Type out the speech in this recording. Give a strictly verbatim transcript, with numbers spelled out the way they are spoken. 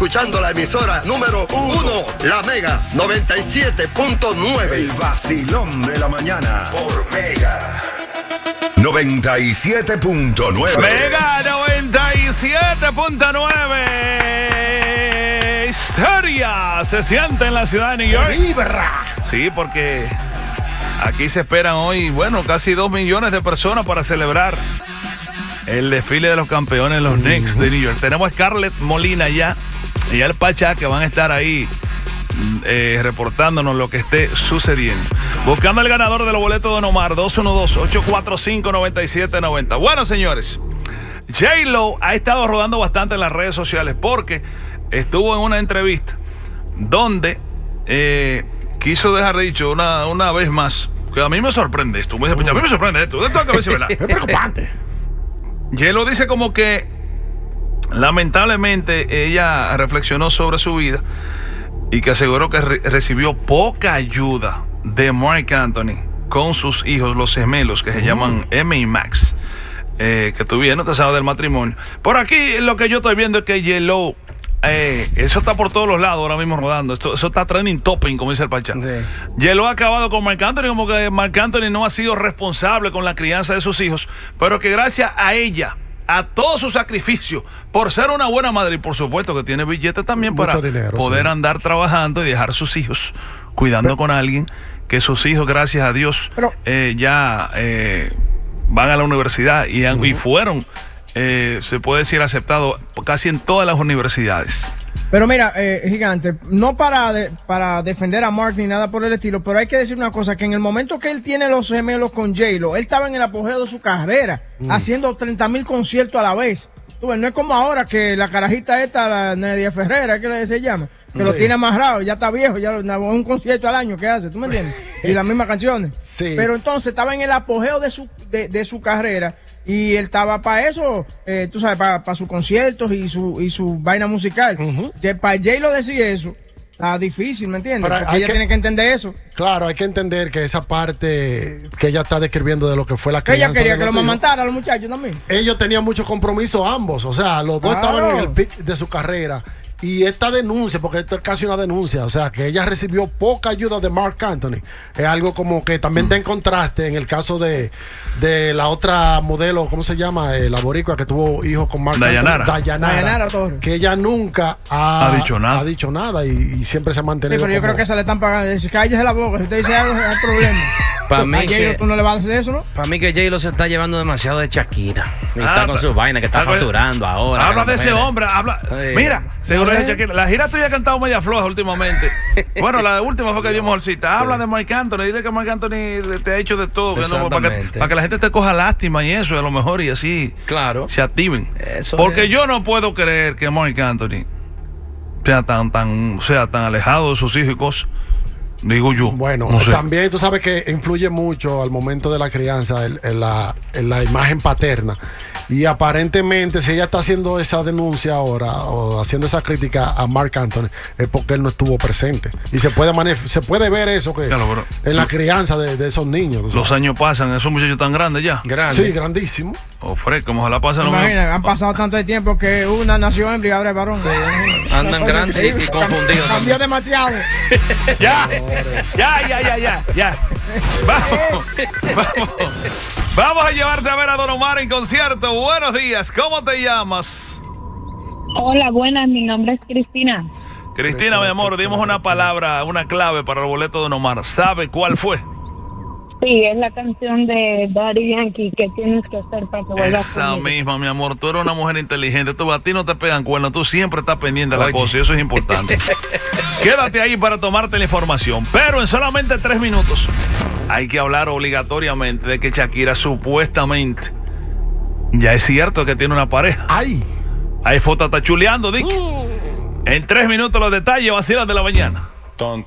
escuchando la emisora número uno, La Mega noventa y siete punto nueve. El vacilón de la mañana por Mega noventa y siete punto nueve. Mega noventa y siete punto nueve. Historia se siente en la ciudad de New York. ¡Vibra! Sí, porque aquí se esperan hoy, bueno, casi dos millones de personas para celebrar el desfile de los campeones, los Knicks de New York. Tenemos a Scarlett Molina ya y al Pachá, que van a estar ahí eh, reportándonos lo que esté sucediendo. Buscando al ganador de los boletos de Don Omar, dos uno dos, ocho cuatro cinco, nueve siete nueve cero. Bueno, señores, J-Lo ha estado rodando bastante en las redes sociales porque estuvo en una entrevista donde eh, quiso dejar dicho una, una vez más que a mí me sorprende esto. Me dice, a mí me sorprende esto. Esto es verdad. Es preocupante. J-Lo dice como que lamentablemente ella reflexionó sobre su vida y que aseguró que re recibió poca ayuda de Marc Anthony con sus hijos, los gemelos, que se uh-huh. llaman M y Max, eh, que tuvieron, te sabes, del matrimonio. Por aquí lo que yo estoy viendo es que J-Lo, eh, eso está por todos los lados ahora mismo rodando, esto, eso está trending topping, como dice el Pachá. Sí. J-Lo ha acabado con Marc Anthony, como que Marc Anthony no ha sido responsable con la crianza de sus hijos, pero que gracias a ella, a todo su sacrificio por ser una buena madre, y por supuesto que tiene billetes también mucho para dinero, poder sí. andar trabajando y dejar sus hijos cuidando pero, con alguien, que sus hijos, gracias a Dios, pero, eh, ya eh, van a la universidad y, han, uh-huh. y fueron, eh, se puede decir, aceptados casi en todas las universidades. Pero mira, eh, Gigante, no para, de, para defender a Marc ni nada por el estilo, pero hay que decir una cosa, que en el momento que él tiene los gemelos con J-Lo, él estaba en el apogeo de su carrera, mm. haciendo treinta mil conciertos a la vez. Tú ves, no es como ahora que la carajita esta, la Nadia Ferrera, que se llama, que sí. lo tiene amarrado, ya está viejo, ya un concierto al año que hace, ¿tú me entiendes? Y las mismas canciones. Sí. Pero entonces estaba en el apogeo de su, de, de su carrera. Y él estaba para eso, eh, tú sabes, para pa sus conciertos y su, y su vaina musical. Uh-huh. Para J-Lo decir eso, está difícil, ¿me entiendes? Pero porque ella que, tiene que entender eso. Claro, hay que entender que esa parte que ella está describiendo de lo que fue la crianza. Ella quería que lo mamantara a los muchachos también. Ellos tenían mucho compromiso ambos, o sea, los dos claro. estaban en el pic de su carrera. Y esta denuncia, porque esto es casi una denuncia, o sea, que ella recibió poca ayuda de Marc Anthony, es algo como que también está en contraste en el caso de, de la otra modelo, ¿cómo se llama? Eh, la boricua que tuvo hijos con Marc Dayanara. Anthony. Dayanara. Dayanara que ella nunca ha, ha dicho nada. Ha dicho nada y, y siempre se ha mantenido. Sí, pero yo como... creo que se le están pagando. Si cállese la boca, si usted dice algo, hay problema. Para mí, que, tú no le vas a hacer eso, ¿no? Para mí que J-Lo se está llevando demasiado de Shakira. Y ah, está con su vaina que está ah, facturando ahora. Habla de ese hombre, habla. Sí. Mira, seguro es Shakira. La gira tuya ha cantado media floja últimamente. Bueno, la última fue que dio mejorcita. Habla sí. de Marc Anthony, dile que Marc Anthony te ha hecho de todo, que no, para, que, para que la gente te coja lástima y eso, a lo mejor, y así claro. se activen. Eso Porque es. yo no puedo creer que Marc Anthony sea tan, tan, sea tan alejado de sus hijos y cosas. Digo yo. Bueno, no sé. También tú sabes que influye mucho al momento de la crianza en, en, la, en la imagen paterna. Y aparentemente, si ella está haciendo esa denuncia ahora o haciendo esa crítica a Marc Anthony, es porque él no estuvo presente. Y se puede se puede ver eso que claro, pero, en la crianza de, de esos niños. Los años pasan, esos muchachos tan grandes ya. Grande. Sí, grandísimo. O fresco, ojalá pasen. Imagina, han pasado tanto de tiempo que una nació hembra y ahora es varón. Sí. Andan grandes y, y confundidos. Cambió demasiado. ya, ya, ya, ya, ya, ya. Vamos, vamos. Vamos a llevarte a ver a Don Omar en concierto. Buenos días, ¿cómo te llamas? Hola, buenas, mi nombre es Cristina. Cristina, mi amor, dimos una palabra, una clave para el boleto de Don Omar. ¿Sabe cuál fue? Sí, es la canción de Daddy Yankee, ¿qué tienes que hacer para que vuelvas Esa conmigo? misma, mi amor, tú eres una mujer inteligente, tú, a ti no te pegan cuernos, tú siempre estás pendiente de la cosa y eso es importante. Quédate ahí para tomarte la información, pero en solamente tres minutos hay que hablar obligatoriamente de que Shakira supuestamente ya es cierto que tiene una pareja. ¡Ay! Hay fotos, está chuleando, Dick. Mm. En tres minutos los detalles, vacilan de la mañana. Tonto.